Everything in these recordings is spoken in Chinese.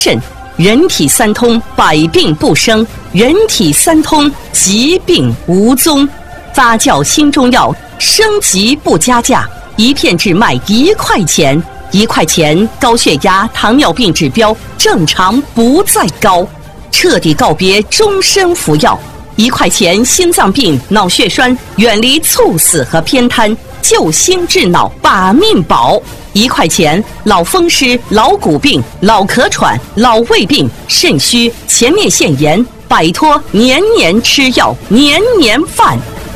肾，人体三通，百病不生；人体三通，疾病无踪。发酵新中药，升级不加价，一片只卖1块钱，1块钱，高血压、糖尿病指标正常不再高，彻底告别终身服药。1块钱，心脏病、脑血栓远离猝死和偏瘫，救心治脑，把命保。1块钱，老风湿、老骨病、老咳喘、老胃病、肾虚、前列腺炎，摆脱年年吃药、年年饭。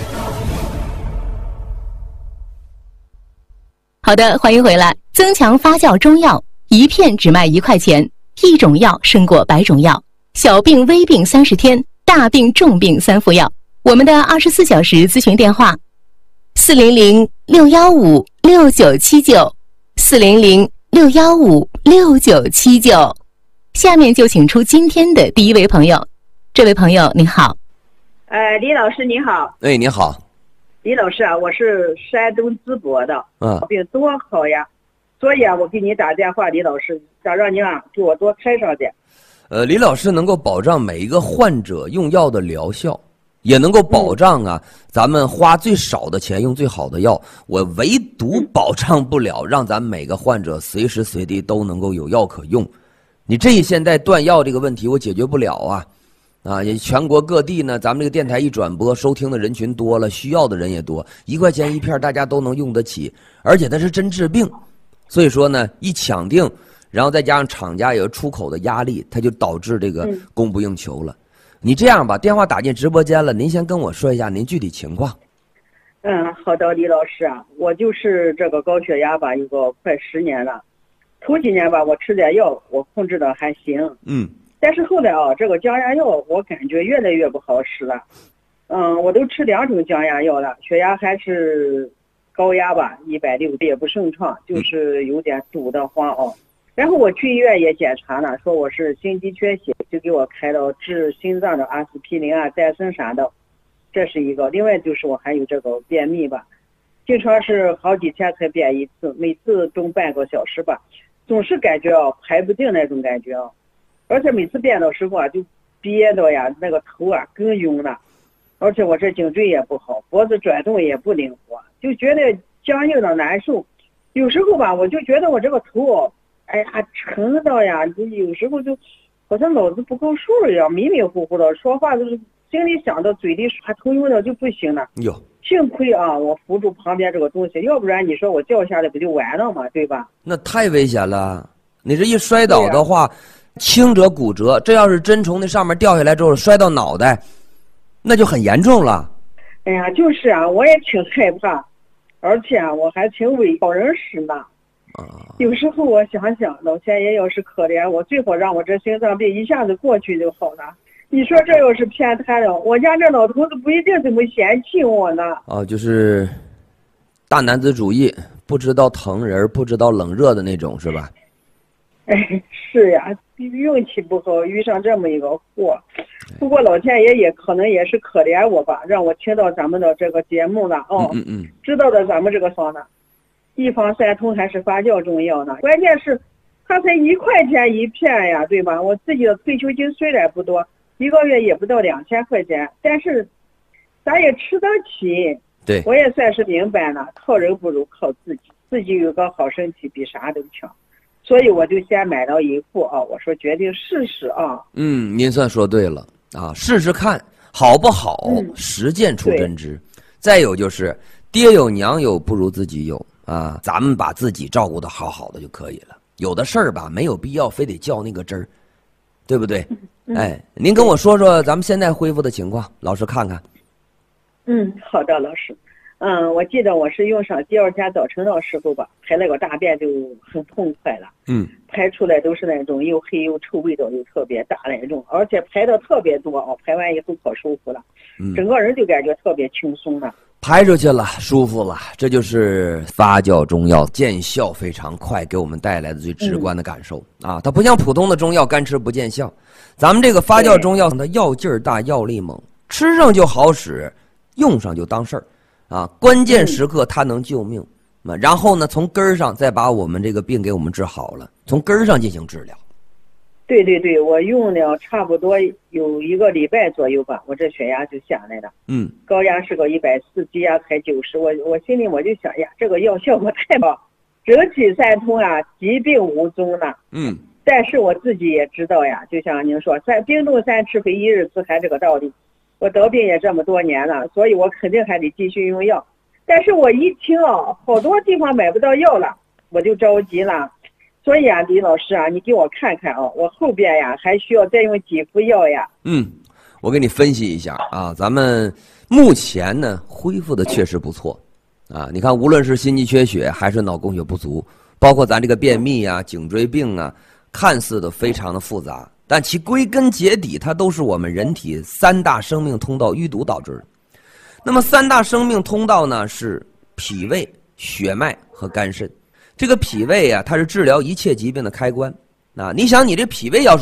好的，欢迎回来。增强发酵中药，一片只卖1块钱，一种药胜过100种药。小病微病30天，大病重病3副药。我们的24小时咨询电话：400-615-6979，400-615-6979。下面就请出今天的第一位朋友。这位朋友你好。 李老师你好。 哎，你好。 李老师啊，我是山东淄博的，病多好呀，所以啊，我给你打电话，李老师，想让你给我多开上点。 李老师能够保障每一个患者用药的疗效，也能够保障咱们花最少的钱用最好的药。我唯独保障不了让咱每个患者随时随地都能够有药可用。你现在断药这个问题我解决不了啊。也全国各地呢，咱们这个电台一转播，收听的人群多了，需要的人也多，1块钱1片，大家都能用得起，而且它是真治病。所以说呢，一抢定，然后再加上厂家有出口的压力，它就导致这个供不应求了。你这样吧，电话打进直播间了，您先跟我说一下您具体情况。 好的，李老师啊，我就是这个高血压吧，有个快10年了，头几年吧，我吃点药，我控制的还行。但是后来这个降压药我感觉越来越不好使了。我都吃2种降压药了，血压还是高压吧，160，也不顺畅，就是有点堵得慌然后我去医院也检查了，说我是心肌缺血，就给我开了治心脏的阿司匹林啊、戴森啥的，这是一个。另外就是我还有这个便秘吧，经常是好几天才便一次，每次中半个小时吧，总是感觉排不定那种感觉而且每次便的时候就憋的呀，那个头更晕了，而且我这颈椎也不好，脖子转动也不灵活，就觉得僵硬的难受。有时候吧，我就觉得我这个头沉的呀，就有时候就好像脑子不够数一样，迷迷糊糊的说话，就是心里想到嘴里耍头晕的就不行了。幸亏我扶住旁边这个东西，要不然你说我掉下来不就完了吗？对吧？那太危险了，你这一摔倒的话，轻者骨折，这要是真从那上面掉下来之后摔到脑袋，那就很严重了。 哎呀，就是我也挺害怕，而且我还挺为好人使呢。有时候我想想，老天爷要是可怜我，最好让我这心脏病一下子过去就好了。你说这要是偏瘫了，我家这老头子不一定怎么嫌弃我呢。 就是大男子主义，不知道疼人，不知道冷热的那种，是吧？ 是呀，运气不好，遇上这么一个祸。不过老天爷也可能也是可怜我吧，让我听到咱们的这个节目了知道的咱们这个方呢，一方三通还是发酵中药呢。关键是它才1块钱1片呀，对吧？我自己的退休金虽然不多，1个月也不到2000块钱，但是咱也吃得起。 对， 我也算是明白了，靠人不如靠自己，自己有个好身体比啥都强。所以我就先买了一副我说决定试试您算说对了试试看好不好，实践出真知。再有就是爹有娘有不如自己有咱们把自己照顾得好好的就可以了。有的事儿吧，没有必要非得较那个真儿，对不对？您跟我说说咱们现在恢复的情况，老师看看。 好的，老师。我记得我是用上第2天早晨的时候吧，排了个大便就很痛快了。排出来都是那种又黑又臭，味道又特别大那种，而且排的特别多排完以后可舒服了，整个人就感觉特别轻松了。 排出去了，舒服了，这就是发酵中药见效非常快给我们带来的最直观的感受它不像普通的中药干吃不见效，咱们这个发酵中药它药劲儿大，药力猛，吃上就好使，用上就当事儿关键时刻它能救命然后呢从根儿上再把我们这个病给我们治好了，从根儿上进行治疗。 对对对，我用了差不多有1个礼拜左右吧，我这血压就下来了。高压是个140，低压才90。我心里我就想呀，这个药效果太好，整体三通啊，疾病无踪了。但是我自己也知道呀，就像您说，冰冻三尺非一日之寒这个道理。我得病也这么多年了，所以我肯定还得继续用药。但是我一听啊，好多地方买不到药了，我就着急了。所以啊，李老师啊，你给我看看啊，我后边呀还需要再用几副药呀？ 我给你分析一下啊，咱们目前呢恢复的确实不错啊。你看，无论是心肌缺血还是脑供血不足，包括咱这个便秘啊、颈椎病啊，看似都非常的复杂，但其归根结底，它都是我们人体3大生命通道淤堵导致的。那么3大生命通道呢是脾胃、血脉和肝肾。这个脾胃啊，它是治疗一切疾病的开关。你想，你这脾胃要是